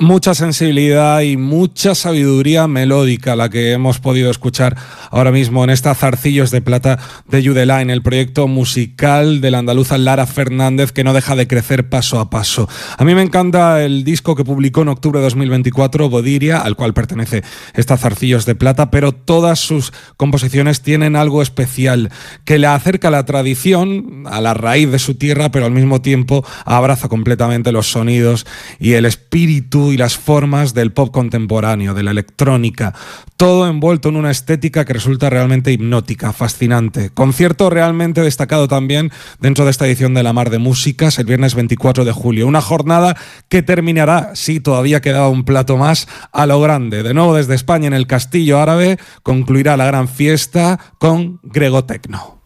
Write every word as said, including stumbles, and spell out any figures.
Mucha sensibilidad y mucha sabiduría melódica la que hemos podido escuchar ahora mismo en esta Zarcillos de Plata de Judeline, el proyecto musical de la andaluza Lara Fernández, que no deja de crecer paso a paso. A mí me encanta el disco que publicó en octubre de dos mil veinticuatro, Bodiria, al cual pertenece esta Zarcillos de Plata, pero todas sus composiciones tienen algo especial que le acerca a la tradición, a la raíz de su tierra, pero al mismo tiempo abraza completamente los sonidos y el espíritu y las formas del pop contemporáneo, de la electrónica, todo envuelto en una estética que resulta realmente hipnótica, fascinante. Concierto realmente destacado también dentro de esta edición de La Mar de Músicas el viernes veinticuatro de julio, una jornada que terminará, sí, todavía quedaba un plato más, a lo grande. De nuevo desde España en el Castillo Árabe concluirá la gran fiesta con Gregotecno.